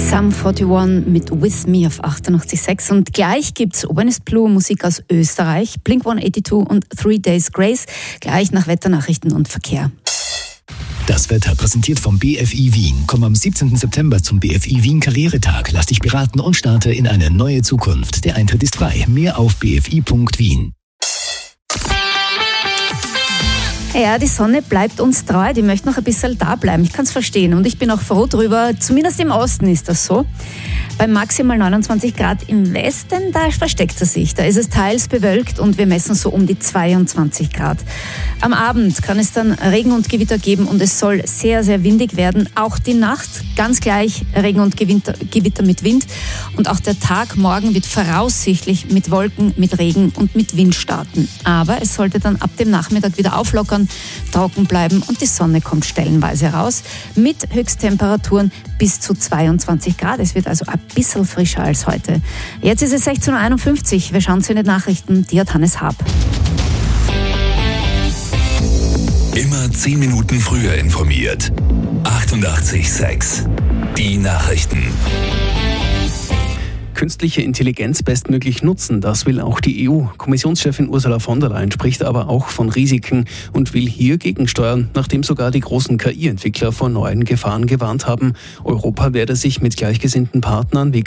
Sum 41 mit With Me auf 88.6 und gleich gibt's Obernes Blue Musik aus Österreich, Blink 182 und 3 Days Grace, gleich nach Wetternachrichten und Verkehr. Das Wetter präsentiert vom BFI Wien. Komm am 17. September zum BFI Wien Karrieretag. Lass dich beraten und starte in eine neue Zukunft. Der Eintritt ist frei. Mehr auf bfi.wien. Ja, die Sonne bleibt uns treu, die möchte noch ein bisschen da bleiben. Ich kann es verstehen und ich bin auch froh drüber. Zumindest im Osten ist das so. Bei maximal 29 Grad im Westen, da versteckt es sich. Da ist es teils bewölkt und wir messen so um die 22 Grad. Am Abend kann es dann Regen und Gewitter geben und es soll sehr, sehr windig werden. Auch die Nacht ganz gleich Regen und Gewitter mit Wind. Und auch der Tag morgen wird voraussichtlich mit Wolken, mit Regen und mit Wind starten. Aber es sollte dann ab dem Nachmittag wieder auflockern, trocken bleiben und die Sonne kommt stellenweise raus mit Höchsttemperaturen bis zu 22 Grad. Es wird also ein bisschen frischer als heute. Jetzt ist es 16.51 Uhr. Wir schauen zu den Nachrichten. Die hat Hannes Haab. Immer 10 Minuten früher informiert. 88.6 Die Nachrichten. Künstliche Intelligenz bestmöglich nutzen, das will auch die EU. Kommissionschefin Ursula von der Leyen spricht aber auch von Risiken und will hier gegensteuern, nachdem sogar die großen KI-Entwickler vor neuen Gefahren gewarnt haben. Europa werde sich mit gleichgesinnten Partnern wie